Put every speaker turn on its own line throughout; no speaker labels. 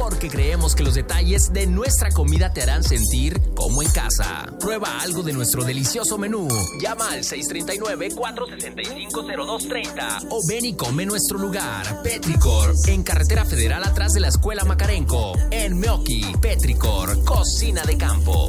porque creemos que los detalles de nuestra comida te harán sentir como en casa. Prueba algo de nuestro delicioso menú. Llama al 639-465-0230 o ven y come en nuestro lugar, Petricor, en Carretera Federal atrás de la Escuela Macarenco, en Meoqui. Petricor, cocina de campo.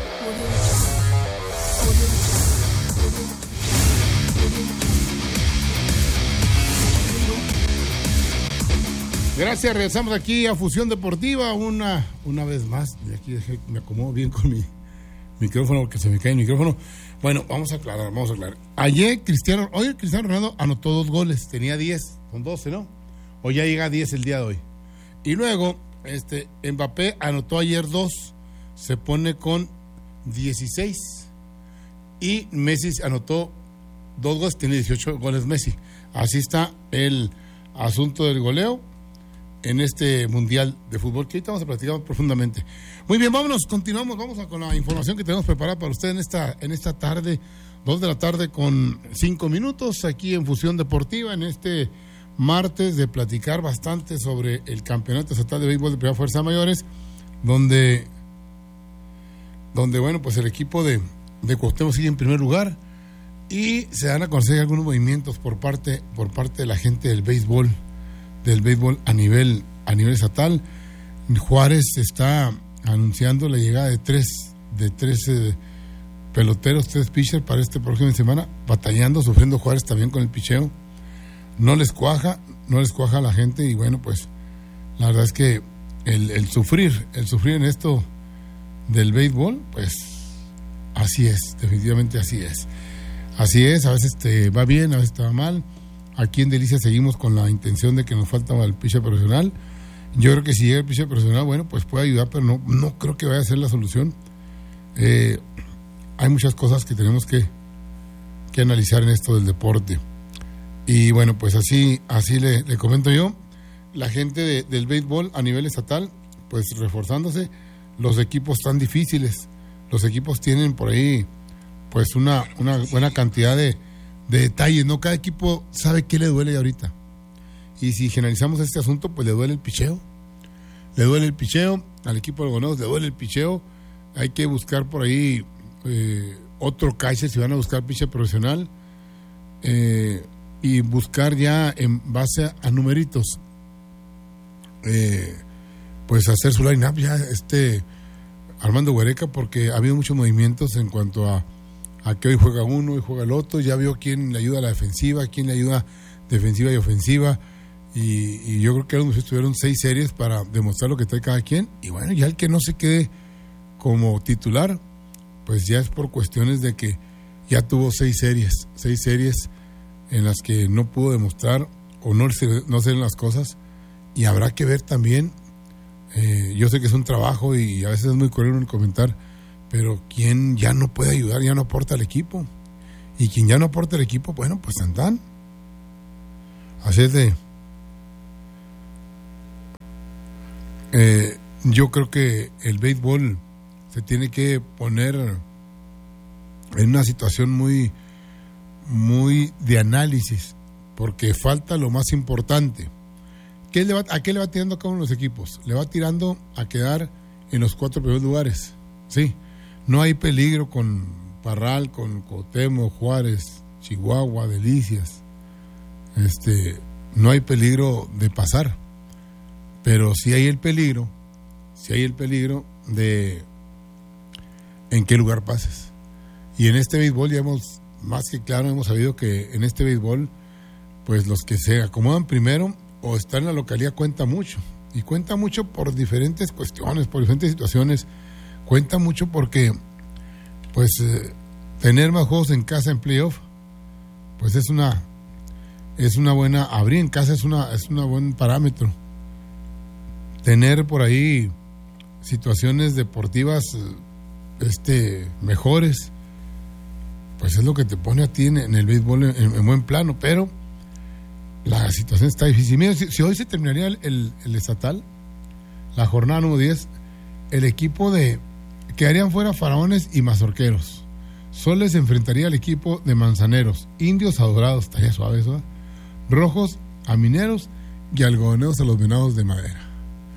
Gracias, regresamos aquí a Fusión Deportiva una vez más. Y aquí me acomodo bien con mi micrófono porque se me cae el micrófono. Bueno, vamos a aclarar. Hoy Cristiano Ronaldo anotó 2 goles, tenía 10, son 12, ¿no? O ya llega a 10 el día de hoy. Y luego, Mbappé anotó ayer 2, se pone con 16. Y Messi anotó 2 goles, tiene 18 goles Messi. Así está el asunto del goleo en este Mundial de Fútbol, que ahorita vamos a platicar profundamente. Muy bien, continuamos, con la información que tenemos preparada para usted en esta tarde, 2 de la tarde con 5 minutos, aquí en Fusión Deportiva, en este martes de platicar bastante sobre el Campeonato Estatal de Béisbol de Primera Fuerza Mayores, donde bueno, pues el equipo de Cuauhtémoc sigue en primer lugar y se dan a conocer algunos movimientos por parte de la gente del béisbol a nivel estatal. Juárez está anunciando la llegada de tres peloteros, 3 pitchers para este próximo semana, sufriendo Juárez también con el picheo. No les cuaja a la gente y bueno, pues la verdad es que el sufrir en esto del béisbol, pues así es, definitivamente así es, a veces te va bien, a veces te va mal. Aquí en Delicias seguimos con la intención de que nos falta el pitcher profesional. Yo creo que si llega el pitcher profesional, bueno, pues puede ayudar, pero no creo que vaya a ser la solución. Hay muchas cosas que tenemos que analizar en esto del deporte. Y bueno, pues así le comento yo. La gente del béisbol a nivel estatal, pues reforzándose. Los equipos están difíciles. Los equipos tienen por ahí, pues una buena cantidad de detalles, ¿no? Cada equipo sabe qué le duele ahorita. Y si generalizamos este asunto, pues le duele el picheo. Al equipo de Algodoneros le duele el picheo. Hay que buscar por ahí otro catcher si van a buscar pitcher profesional. Y buscar ya en base a numeritos. Pues hacer su line-up ya Armando Huereca, porque ha habido muchos movimientos en cuanto a que hoy juega uno, hoy juega el otro, ya vio quién le ayuda a la defensiva, quién le ayuda defensiva y ofensiva, y yo creo que los muchachos tuvieron 6 series para demostrar lo que trae cada quien, y bueno, ya el que no se quede como titular, pues ya es por cuestiones de que ya tuvo 6 series en las que no pudo demostrar o no se ven las cosas, y habrá que ver también, yo sé que es un trabajo y a veces es muy cruel en comentar, pero quien ya no puede ayudar, ya no aporta al equipo. Y quien ya no aporta al equipo, bueno, pues andan. Así es yo creo que el béisbol se tiene que poner en una situación muy, muy de análisis, porque falta lo más importante. ¿A qué le va tirando cada uno de los equipos? Le va tirando a quedar en los 4 primeros lugares. Sí. No hay peligro con Parral, con Cuauhtémoc, Juárez, Chihuahua, Delicias. No hay peligro de pasar. Pero sí hay el peligro de en qué lugar pases. Y en este béisbol ya hemos sabido que en este béisbol, pues los que se acomodan primero o están en la localidad cuenta mucho. Y cuenta mucho por diferentes cuestiones, por diferentes situaciones. Cuenta mucho porque, pues, tener más juegos en casa en playoff, pues es una buena, abrir en casa es una buen parámetro. Tener por ahí situaciones deportivas, mejores, pues es lo que te pone a ti en el béisbol en buen plano, pero la situación está difícil. Mira, si hoy se terminaría el estatal, la jornada número 10, el equipo quedarían fuera Faraones y Mazorqueros. Soles se enfrentaría al equipo de Manzaneros, Indios a Dorados, estaría suave eso, Rojos a Mineros y Algodoneros a los Venados de Madera.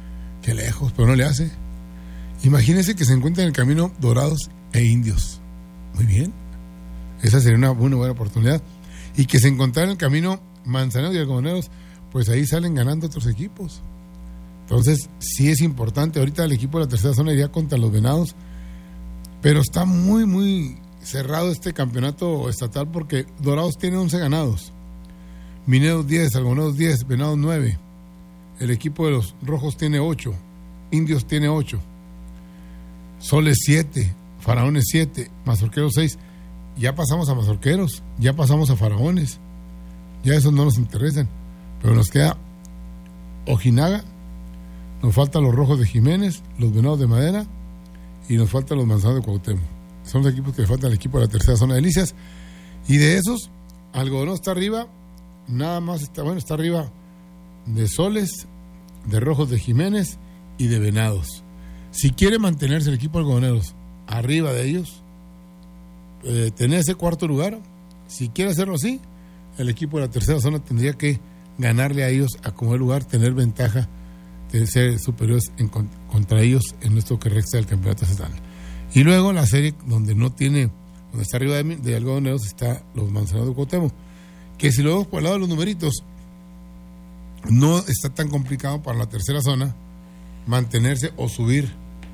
qué lejos, pero no le hace. Imagínense que se encuentran en el camino Dorados e Indios. Muy bien. Esa sería una buena oportunidad. Y que se encontraran en el camino Manzaneros y Algodoneros, pues ahí salen ganando otros equipos. Entonces, sí es importante. Ahorita el equipo de la tercera zona iría contra los Venados, pero está muy cerrado este campeonato estatal porque Dorados tiene 11 ganados, Mineros 10, Algodoneros 10, Venados 9. El equipo de los Rojos tiene 8, Indios tiene 8, Soles 7, Faraones 7, Mazorqueros 6. Ya pasamos a Mazorqueros, ya pasamos a Faraones, ya esos no nos interesan, pero nos queda Ojinaga, nos faltan los Rojos de Jiménez, los Venados de Madera y nos faltan los Manzanos de Cuauhtémoc. Son los equipos que le faltan al equipo de la tercera zona de Delicias, y de esos Algodonero está arriba, nada más está arriba de Soles, de Rojos de Jiménez y de Venados. Si quiere mantenerse el equipo de Algodoneros arriba de ellos, tener ese cuarto lugar, si quiere hacerlo así, el equipo de la tercera zona tendría que ganarle a ellos a como el lugar, tener ventaja de ser superiores contra ellos en nuestro que resta del campeonato estatal. Y luego la serie donde está arriba de Algodoneros está los Manzaneros de Cuauhtémoc, que si lo vemos por el lado de los numeritos, no está tan complicado para la tercera zona mantenerse o subir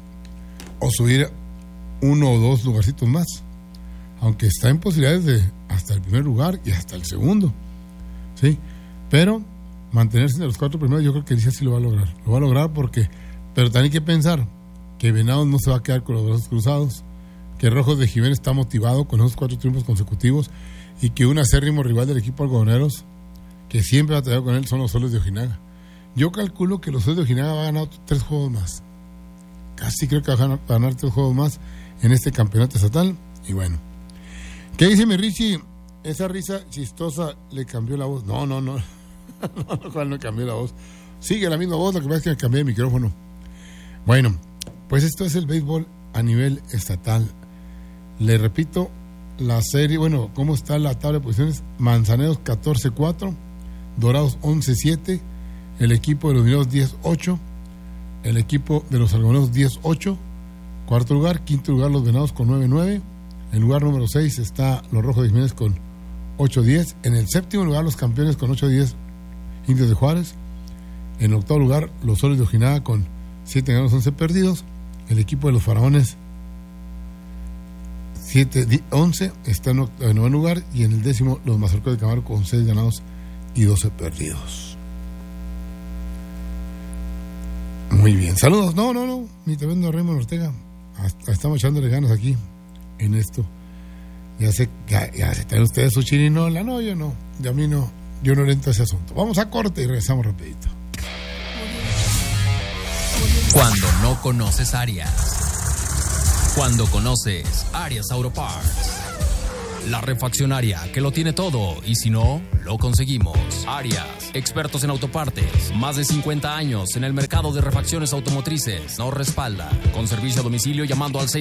uno o dos lugarcitos más, aunque está en posibilidades de hasta el primer lugar y hasta el segundo, ¿sí? Pero mantenerse en los 4 primeros, yo creo que Delicias sí lo va a lograr. Lo va a lograr pero también hay que pensar que Venados no se va a quedar con los brazos cruzados, que Rojos de Jiménez está motivado con esos 4 triunfos consecutivos y que un acérrimo rival del equipo Algodoneros, que siempre ha traído con él, son los Soles de Ojinaga. Yo calculo que los Soles de Ojinaga van a ganar 3 juegos más. Casi creo que van a ganar 3 juegos más en este campeonato estatal. Y bueno, ¿qué dice mi Richie? Esa risa chistosa le cambió la voz. No, no cambió la voz. Sigue la misma voz, lo que pasa es que me cambié de micrófono. Bueno, pues esto es el béisbol a nivel estatal. Le repito, la serie, ¿cómo está la tabla de posiciones? Manzaneros 14-4, Dorados 11-7, el equipo de los Mineros 10-8, el equipo de los Algodoneros 10-8, cuarto lugar, quinto lugar los Venados con 9-9, en lugar número 6 está los Rojos de Jiménez con 8-10, en el séptimo lugar los campeones con 8-10, Indios de Juárez, en el octavo lugar los Soles de Ojinaga con 7 ganados, 11 perdidos, el equipo de los Faraones 7-11 está en noveno lugar, y en el décimo los Mazorqueros de Camargo con 6 ganados y 12 perdidos. Muy bien, saludos. No, ni te vendo a Raymond Ortega. Hasta estamos echándole ganas aquí en esto. Ya se traen ustedes su chirinola. No, yo no. Y a mí no. Yo no le entro a ese asunto. Vamos a corte y regresamos rapidito.
Cuando no conoces Arias. Cuando conoces Arias Auto Parts. La refaccionaria que lo tiene todo, y si no, lo conseguimos. Arias, expertos en autopartes, más de 50 años en el mercado de refacciones automotrices. Nos respalda con servicio a domicilio llamando al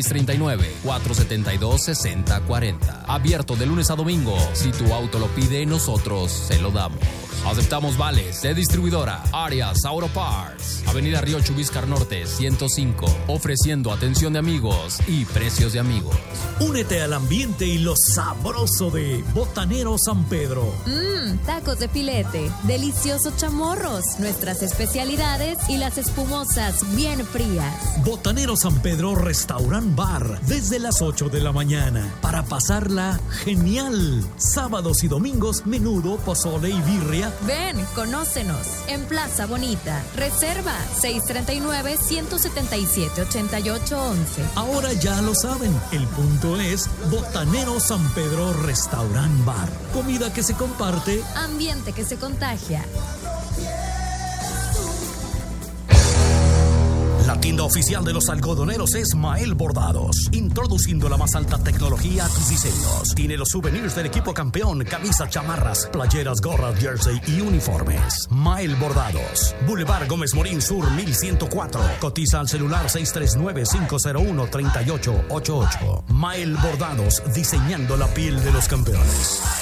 639-472-6040. Abierto de lunes a domingo. Si tu auto lo pide, nosotros se lo damos. Aceptamos vales de distribuidora Arias Auto Parts. Avenida Río Chubíscar Norte 105. Ofreciendo atención de amigos y precios de amigos.
Únete al ambiente y lo sabroso de Botanero San Pedro.
Tacos de filete, deliciosos chamorros, nuestras especialidades y las espumosas bien frías.
Botanero San Pedro Restaurant Bar, desde las 8 de la mañana, para pasarla genial. Sábados y domingos, menudo, pozole y birria.
Ven, conócenos en Plaza Bonita. Reserva 639-177-8811.
Ahora ya lo saben, el punto es Botanero San Pedro Restaurant Bar. Comida que se comparte,
ambiente que se contagia.
La tienda oficial de los algodoneros es Mael Bordados, introduciendo la más alta tecnología a tus diseños. Tiene los souvenirs del equipo campeón, camisas, chamarras, playeras, gorras, jersey y uniformes. Mael Bordados, Boulevard Gómez Morín Sur 1104. Cotiza al celular 639-501-3888. Mael Bordados, diseñando la piel de los campeones.